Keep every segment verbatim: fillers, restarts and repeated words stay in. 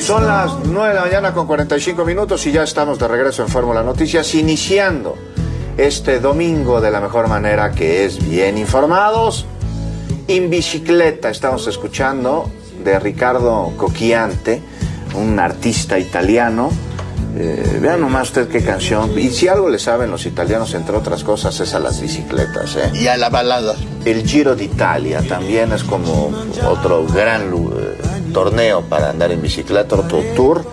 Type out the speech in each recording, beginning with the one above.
Son las nueve de la mañana con cuarenta y cinco minutos y ya estamos de regreso en Fórmula Noticias, iniciando este domingo de la mejor manera, que es bien informados. En bicicleta estamos escuchando de Riccardo Cocchiante, un artista italiano. Eh, vean nomás usted qué canción. Y si algo le saben los italianos, entre otras cosas, es a las bicicletas, ¿eh? Y a la balada. El Giro d'Italia también es como otro gran eh, torneo para andar en bicicleta, otro tour.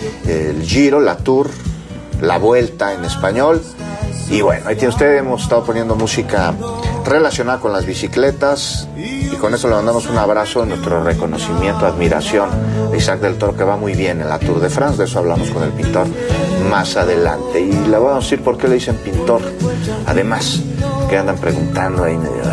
El Giro, la Tour, la Vuelta en español. Y bueno, ahí tiene usted, hemos estado poniendo música relacionada con las bicicletas y con eso le mandamos un abrazo, nuestro reconocimiento, admiración a Isaac del Toro, que va muy bien en la Tour de France. De eso hablamos con el pintor más adelante y le vamos a decir por qué le dicen pintor, además que andan preguntando ahí medio.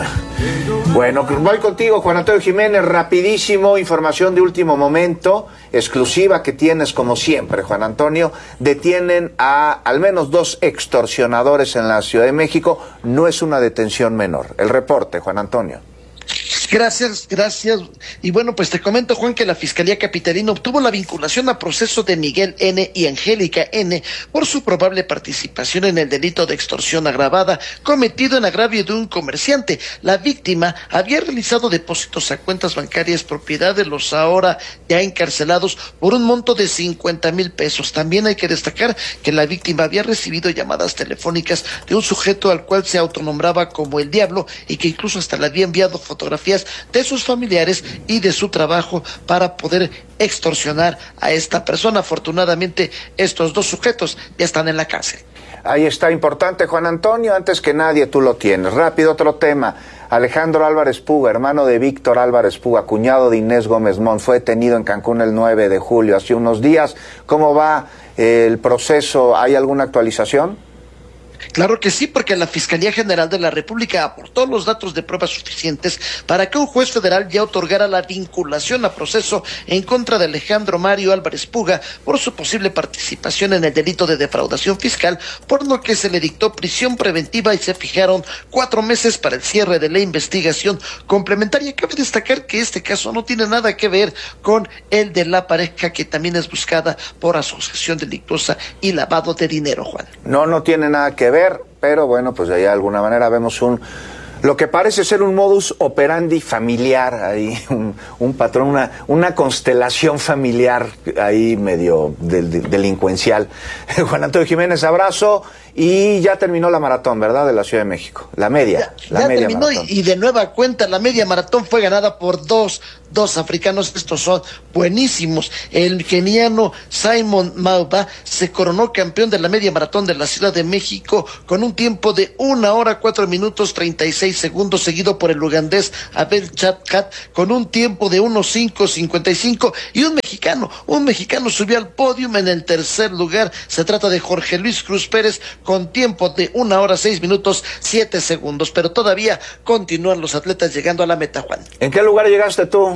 Bueno, voy contigo, Juan Antonio Jiménez, rapidísimo, información de último momento, exclusiva que tienes como siempre, Juan Antonio. Detienen a al menos dos extorsionadores en la Ciudad de México, no es una detención menor. El reporte, Juan Antonio. Gracias, gracias. Y bueno, pues te comento, Juan, que la Fiscalía Capitalina obtuvo la vinculación a proceso de Miguel N. y Angélica N. por su probable participación en el delito de extorsión agravada cometido en agravio de un comerciante. La víctima había realizado depósitos a cuentas bancarias propiedad de los ahora ya encarcelados por un monto de cincuenta mil pesos. También hay que destacar que la víctima había recibido llamadas telefónicas de un sujeto al cual se autonombraba como el Diablo y que incluso hasta le había enviado fotografías de sus familiares y de su trabajo para poder extorsionar a esta persona. Afortunadamente, estos dos sujetos ya están en la cárcel. Ahí está, importante, Juan Antonio, antes que nadie tú lo tienes. Rápido, otro tema. Alejandro Álvarez Puga, hermano de Víctor Álvarez Puga, cuñado de Inés Gómez Mont, fue detenido en Cancún el nueve de julio, hace unos días. ¿Cómo va eh, el proceso? ¿Hay alguna actualización? Claro que sí, porque la Fiscalía General de la República aportó los datos de pruebas suficientes para que un juez federal ya otorgara la vinculación a proceso en contra de Alejandro Mario Álvarez Puga por su posible participación en el delito de defraudación fiscal, por lo que se le dictó prisión preventiva y se fijaron cuatro meses para el cierre de la investigación complementaria. Cabe destacar que este caso no tiene nada que ver con el de la pareja, que también es buscada por asociación delictuosa y lavado de dinero, Juan. No, no tiene nada que ver, pero bueno, pues de ahí de alguna manera vemos un lo que parece ser un modus operandi familiar, ahí un, un patrón, una, una constelación familiar ahí medio del, del, delincuencial. Juan Antonio Jiménez, abrazo. Y ya terminó la maratón, ¿verdad? De la Ciudad de México. La media. Ya, la ya media terminó maratón. Y, y de nueva cuenta la media maratón fue ganada por dos, dos africanos. Estos son buenísimos. El keniano Simon Mauba se coronó campeón de la media maratón de la Ciudad de México con un tiempo de una hora, cuatro minutos, treinta y seis segundos, seguido por el ugandés Abel Chatkat con un tiempo de uno cinco cincuenta y cinco, y un mexicano, un mexicano subió al podio en el tercer lugar. Se trata de Jorge Luis Cruz Pérez con tiempo de una hora, seis minutos, siete segundos, pero todavía continúan los atletas llegando a la meta, Juan. ¿En qué lugar llegaste tú?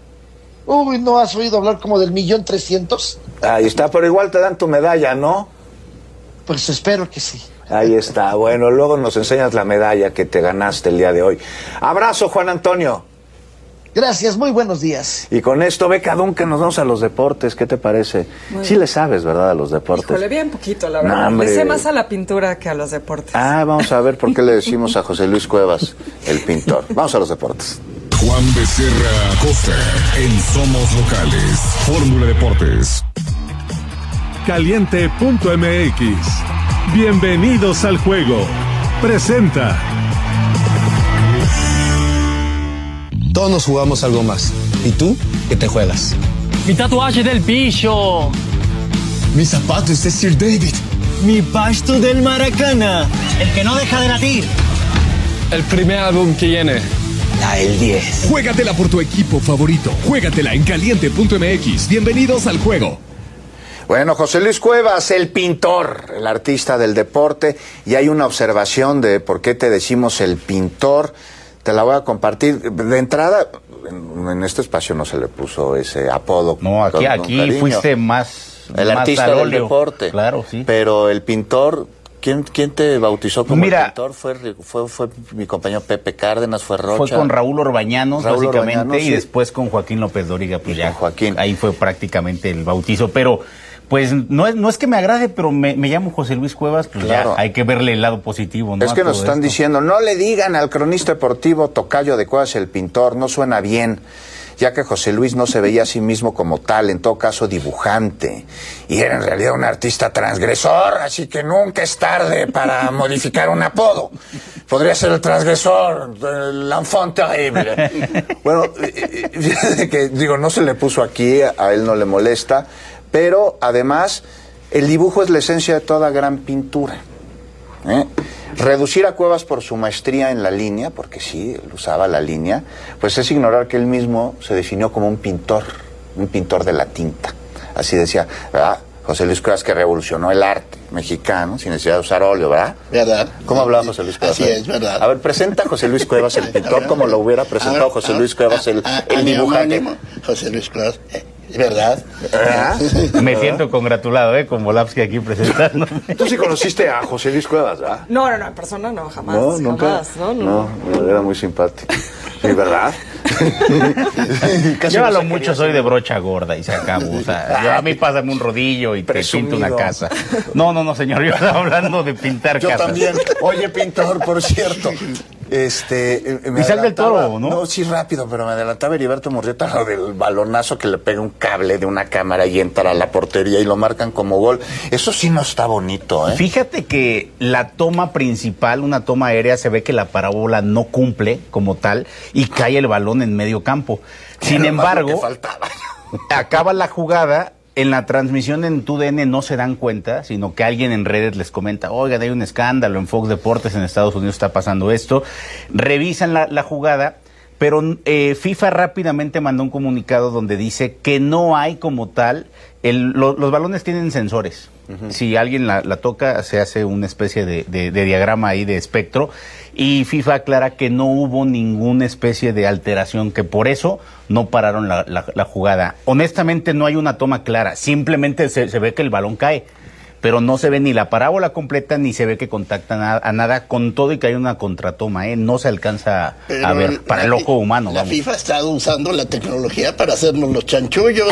Uy, ¿no has oído hablar como del millón trescientos? Ahí está, pero igual te dan tu medalla, ¿no? Pues espero que sí. Ahí está, bueno, luego nos enseñas la medalla que te ganaste el día de hoy. Abrazo, Juan Antonio. Gracias, muy buenos días. Y con esto, Beca Duncan, nos vamos a los deportes, ¿qué te parece? Bueno. Sí le sabes, ¿verdad?, a los deportes. Híjole, bien poquito, la verdad. No, le sé más a la pintura que a los deportes. Ah, vamos a ver por qué le decimos a José Luis Cuevas el pintor. Vamos a los deportes. Juan Becerra Costa, en Somos Locales, Fórmula Deportes. Caliente punto M X. Bienvenidos al juego. Presenta. Todos nos jugamos algo más. ¿Y tú? ¿Qué te juegas? Mi tatuaje del pillo. Mis zapatos de Sir David. Mi pasto del Maracana. El que no deja de latir. El primer álbum que viene. La El diez. Juégatela por tu equipo favorito. Juégatela en caliente punto M X. Bienvenidos al juego. Bueno, José Luis Cuevas, el pintor, el artista del deporte, y hay una observación de por qué te decimos el pintor. Te la voy a compartir. De entrada, en, en este espacio no se le puso ese apodo. No, aquí, aquí fuiste más el más artista del deporte. Claro, sí. Pero el pintor, ¿Quién, quién te bautizó como Mira, pintor? ¿Fue, fue, ¿Fue mi compañero Pepe Cárdenas? ¿Fue Rocha? Fue con Raúl Orbañanos, Raúl básicamente, Orbañanos, y sí. después con Joaquín López Dóriga, pues Y ya, Joaquín. ahí fue prácticamente el bautizo, pero pues no es, no es que me agrade, pero me, me llamo José Luis Cuevas, pues Claro. ya hay que verle el lado positivo, ¿no? Es que a nos todo están esto. diciendo, no le digan al cronista deportivo Tocayo de Cuevas el pintor, no suena bien, ya que José Luis no se veía a sí mismo como tal, en todo caso dibujante, y era en realidad un artista transgresor, así que nunca es tarde para modificar un apodo. Podría ser el transgresor, el enfant terrible. Bueno, eh, eh, que digo, no se le puso aquí, a él no le molesta, pero además el dibujo es la esencia de toda gran pintura. ¿Eh? Reducir a Cuevas por su maestría en la línea, porque sí, él usaba la línea, pues es ignorar que él mismo se definió como un pintor, un pintor de la tinta. Así decía, ¿verdad? José Luis Cuevas, que revolucionó el arte mexicano sin necesidad de usar óleo, ¿verdad? ¿Verdad? ¿Cómo hablaba José Luis Cuevas? Así es, ¿verdad? A ver, presenta a José Luis Cuevas, el pintor, como lo hubiera presentado Ah, José ah, Luis Cuevas, el, ah, el ah, mi dibujante. homónimo, José Luis Cuevas, eh, ¿verdad? ¿Ah? Me siento congratulado, ¿eh? Con Volapsky aquí presentando. Tú sí conociste a José Luis Cuevas, ¿verdad? No, no, no, en persona no, jamás. No, nunca. Jamás, no, no. No, era muy simpático. Sí, ¿verdad? Casi Yo a no lo se mucho quería soy hacer. de brocha gorda y se acabó. O sea, yo a mí pásame un rodillo y te Presumido. pinto una casa. No, no, no, señor, yo estaba hablando de pintar Yo casas. también. Oye, pintor, por cierto. Este. eh, me Isaac del adelantaba- Toro, ¿no? No, sí, rápido, pero me adelantaba Heriberto Murrieta lo del balonazo que le pega un cable de una cámara y entra a la portería y lo marcan como gol. Eso sí no está bonito, ¿eh? Fíjate que la toma principal, una toma aérea, se ve que la parábola no cumple como tal y cae el balón en medio campo. Sin Era más lo que embargo, faltaba. acaba la jugada. En la transmisión en T U D N no se dan cuenta, sino que alguien en redes les comenta, oigan, hay un escándalo en Fox Deportes, en Estados Unidos está pasando esto. Revisan la, la jugada, pero eh, FIFA rápidamente mandó un comunicado donde dice que no hay como tal, el, lo, los balones tienen sensores. Uh-huh. Si alguien la, la toca, se hace una especie de, de, de diagrama ahí de espectro, y FIFA aclara que no hubo ninguna especie de alteración, que por eso no pararon la, la, la jugada. Honestamente no hay una toma clara, simplemente se, se ve que el balón cae, pero no se ve ni la parábola completa ni se ve que contactan a, a nada, con todo y que hay una contratoma, ¿eh? No se alcanza Pero a ver para el ojo humano. La vamos. FIFA ha estado usando la tecnología para hacernos los chanchullos.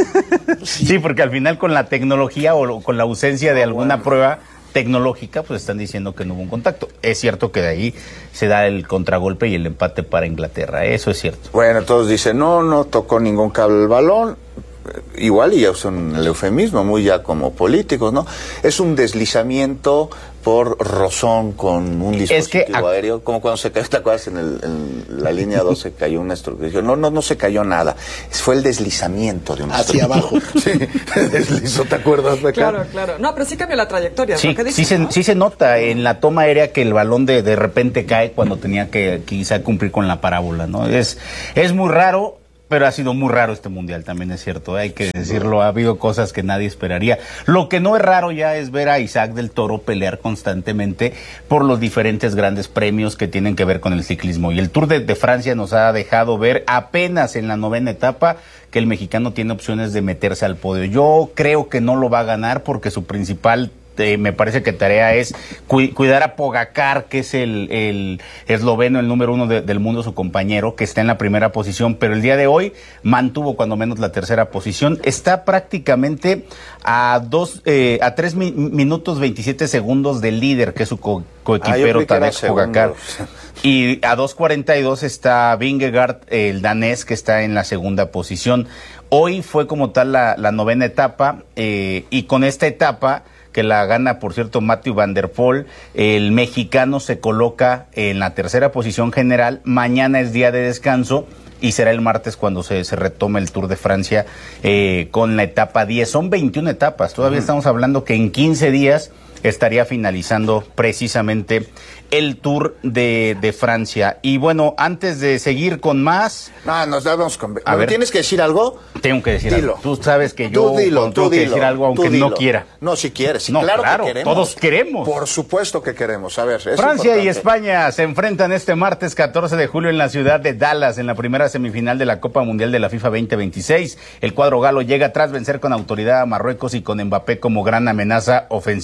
Sí. Sí, porque al final con la tecnología o con la ausencia de alguna bueno. prueba tecnológica, pues están diciendo que no hubo un contacto. Es cierto que de ahí se da el contragolpe y el empate para Inglaterra, eso es cierto. Bueno, todos dicen, no, no tocó ningún cable el balón. Igual, y usan el eufemismo, muy ya como políticos, ¿no? Es un deslizamiento por rozón con un dispositivo es que, aéreo, como cuando se cayó, ¿te acuerdas? En, el, en la línea dos se cayó una estructura. No, no, no se cayó nada. Fue el deslizamiento de una hacia abajo. Sí, deslizó, ¿te acuerdas, Beca? Claro, claro. No, pero sí cambió la trayectoria. Sí, ¿Qué dices, sí, se, no? sí se nota en la toma aérea que el balón de, de repente cae cuando tenía que quizá cumplir con la parábola, ¿no? Es, es muy raro. Pero ha sido muy raro este mundial, también es cierto, ¿eh? Hay que decirlo, ha habido cosas que nadie esperaría. Lo que no es raro ya es ver a Isaac del Toro pelear constantemente por los diferentes grandes premios que tienen que ver con el ciclismo. Y el Tour de, de Francia nos ha dejado ver apenas en la novena etapa que el mexicano tiene opciones de meterse al podio. Yo creo que no lo va a ganar porque su principal Eh, me parece que tarea es cu cuidar a Pogacar, que es el, el esloveno, el número uno de, del mundo, su compañero, que está en la primera posición, pero el día de hoy mantuvo cuando menos la tercera posición. Está prácticamente a dos, eh, a tres mi minutos veintisiete segundos del líder, que es su co coequipero ah, Tadej Pogacar. Y a dos cuarenta y dos está Vingegaard, el danés, que está en la segunda posición. Hoy fue como tal la, la novena etapa, eh, y con esta etapa, que la gana, por cierto, Matthew Van Der Poel, el mexicano se coloca en la tercera posición general. Mañana es día de descanso y será el martes cuando se, se retome el Tour de Francia eh, con la etapa diez. Son veintiuna etapas, todavía uh-huh. estamos hablando que en quince días estaría finalizando precisamente el Tour de, de Francia. Y bueno, antes de seguir con más... No, nos damos con... A ver, ¿tienes que decir algo? Tengo que decir dilo. algo. Tú sabes que yo tú dilo, tengo tú que dilo, decir algo aunque no quiera. No, si quieres. Sí, no, claro, claro, que queremos. Todos queremos. Por supuesto que queremos. A ver, es Francia importante. y España se enfrentan este martes catorce de julio en la ciudad de Dallas en la primera semifinal de la Copa Mundial de la FIFA veinte veintiséis. El cuadro galo llega tras vencer con autoridad a Marruecos y con Mbappé como gran amenaza ofensiva.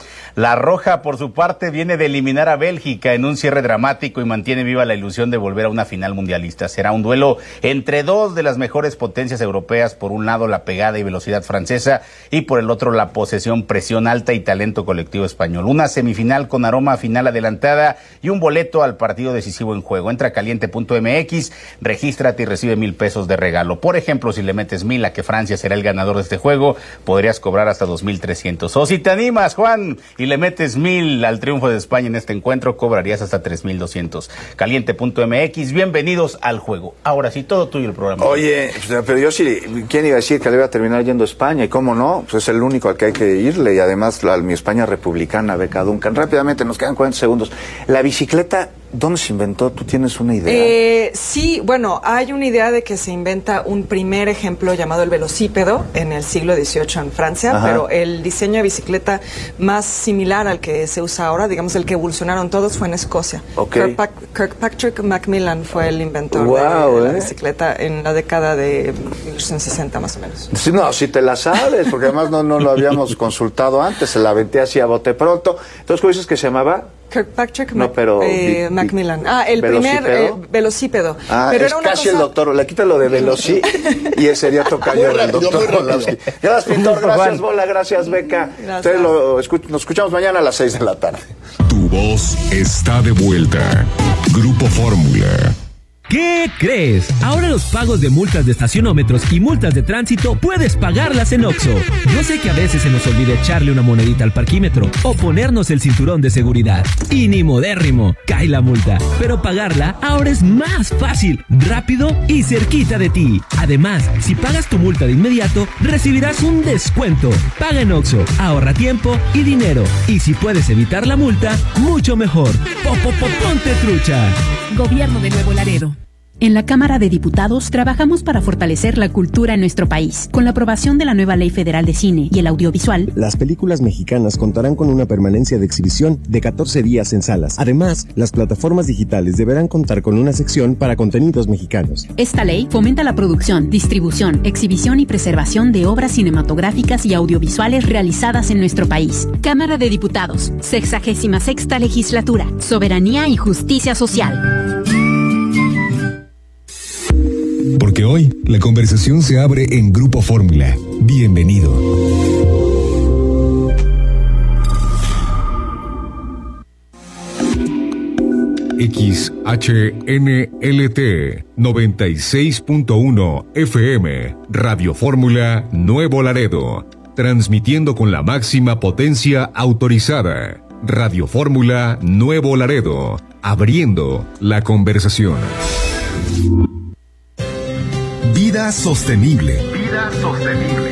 La Roja, por su parte, viene de eliminar a Bélgica en un cierre dramático y mantiene viva la ilusión de volver a una final mundialista. Será un duelo entre dos de las mejores potencias europeas, por un lado la pegada y velocidad francesa y por el otro la posesión, presión alta y talento colectivo español. Una semifinal con aroma a final adelantada y un boleto al partido decisivo en juego. Entra a caliente punto m x, regístrate y recibe mil pesos de regalo. Por ejemplo, si le metes mil a que Francia será el ganador de este juego, podrías cobrar hasta dos mil trescientos. O si te animas, Juan, y le metes mil al triunfo de España en este encuentro, cobrarías hasta tres mil doscientos. caliente punto m x, bienvenidos al juego. Ahora sí, todo tuyo el programa. Oye, pero yo sí, ¿quién iba a decir que le iba a terminar yendo a España? ¿Y cómo no? Pues es el único al que hay que irle, y además la, mi España republicana, Beca Duncan. Rápidamente, nos quedan cuarenta segundos. La bicicleta, ¿dónde se inventó? ¿Tú tienes una idea? Eh, sí, bueno, hay una idea de que se inventa un primer ejemplo llamado el velocípedo en el siglo dieciocho en Francia, Ajá. pero el diseño de bicicleta más similar al que se usa ahora, digamos el que evolucionaron todos, fue en Escocia. Okay. Kirkpatrick, Kirkpatrick Macmillan fue el inventor wow, de, de eh. la bicicleta en la década de mil ochocientos sesenta más o menos. Sí, no, si te la sabes, porque además no, no lo habíamos consultado antes, se la aventé así a bote pronto. Entonces, ¿cómo dices que se llamaba? Kirkpatrick no, pero, eh, bi, Macmillan. Ah, el velocípedo. primer eh, velocípedo. Ah, pero es era una casi cosa... el doctor. Le quita lo de velocí y ese sería tocayo del doctor Orlowski. Gracias, Pintor. Gracias, Bola. Gracias, Beca. Ustedes lo escuch nos escuchamos mañana a las seis de la tarde. Tu voz está de vuelta. Grupo Fórmula. ¿Qué crees? Ahora los pagos de multas de estacionómetros y multas de tránsito puedes pagarlas en Oxxo. Yo sé que a veces se nos olvida echarle una monedita al parquímetro o ponernos el cinturón de seguridad. Y ni modérrimo, cae la multa. Pero pagarla ahora es más fácil, rápido y cerquita de ti. Además, si pagas tu multa de inmediato, recibirás un descuento. Paga en Oxxo, ahorra tiempo y dinero. Y si puedes evitar la multa, mucho mejor. Ponte trucha. Gobierno de Nuevo Laredo. En la Cámara de Diputados trabajamos para fortalecer la cultura en nuestro país. Con la aprobación de la nueva Ley Federal de Cine y el Audiovisual, las películas mexicanas contarán con una permanencia de exhibición de catorce días en salas. Además, las plataformas digitales deberán contar con una sección para contenidos mexicanos. Esta ley fomenta la producción, distribución, exhibición y preservación de obras cinematográficas y audiovisuales realizadas en nuestro país. Cámara de Diputados, sexagésima sexta legislatura, soberanía y justicia social. Porque hoy la conversación se abre en Grupo Fórmula. Bienvenido. X H N L T noventa y seis punto uno F M, Radio Fórmula Nuevo Laredo, transmitiendo con la máxima potencia autorizada. Radio Fórmula Nuevo Laredo, abriendo la conversación. Vida sostenible. Vida sostenible.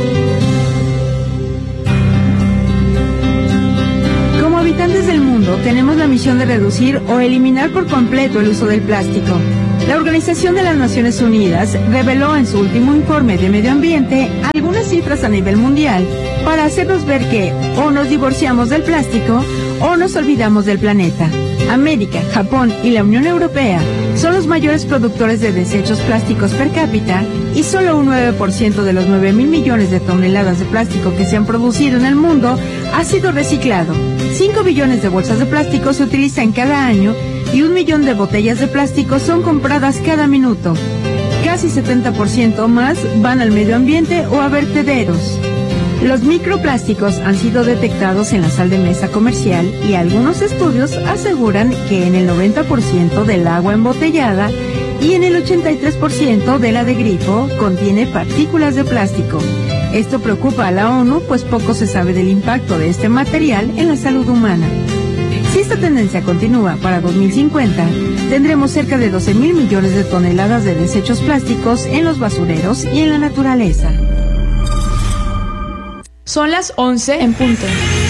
Como habitantes del mundo, tenemos la misión de reducir o eliminar por completo el uso del plástico. La Organización de las Naciones Unidas reveló en su último informe de medio ambiente algunas cifras a nivel mundial para hacernos ver que o nos divorciamos del plástico o nos olvidamos del planeta. América, Japón y la Unión Europea son los mayores productores de desechos plásticos per cápita y solo un nueve por ciento de los nueve mil millones de toneladas de plástico que se han producido en el mundo ha sido reciclado. cinco billones de bolsas de plástico se utilizan cada año y un millón de botellas de plástico son compradas cada minuto. Casi setenta por ciento más van al medio ambiente o a vertederos. Los microplásticos han sido detectados en la sal de mesa comercial y algunos estudios aseguran que en el noventa por ciento del agua embotellada y en el ochenta y tres por ciento de la de grifo contiene partículas de plástico. Esto preocupa a la ONU, pues poco se sabe del impacto de este material en la salud humana. Si esta tendencia continúa para dos mil cincuenta, tendremos cerca de doce mil millones de toneladas de desechos plásticos en los basureros y en la naturaleza. Son las once en punto.